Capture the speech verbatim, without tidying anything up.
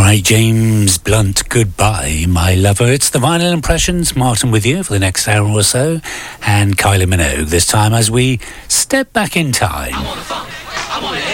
Right, James Blunt, Goodbye, My Lover. It's the Vinyl Impressions. Martin with you for the next hour or so. And Kylie Minogue this time as we step back in time. I'm on the phone. I'm on the